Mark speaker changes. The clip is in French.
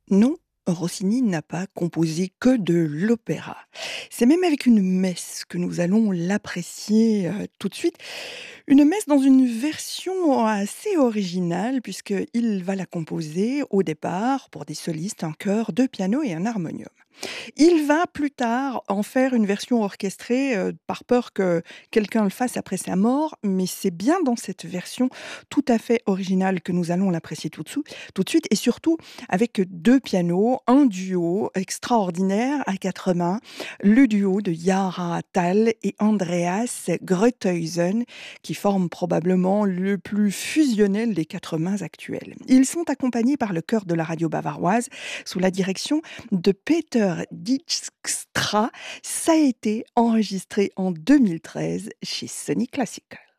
Speaker 1: Non, Rossini n'a pas composé que de l'opéra. C'est même avec une messe que nous allons l'apprécier tout de suite. Une messe dans une version assez originale puisqu'il va la composer au départ pour des solistes, un chœur, deux pianos et un harmonium. Il va plus tard en faire une version orchestrée, par peur que quelqu'un le fasse après sa mort, mais c'est bien dans cette version tout à fait originale que nous allons l'apprécier tout de suite et surtout avec 2 pianos, un duo extraordinaire à 4 mains, le duo de Yara Tall et Andreas Gröthuysen qui forment probablement le plus fusionnel des 4 mains actuels. Ils sont accompagnés par le chœur de la radio bavaroise sous la direction de Peter Dijkstra. Ça a été enregistré en 2013 chez Sony Classical.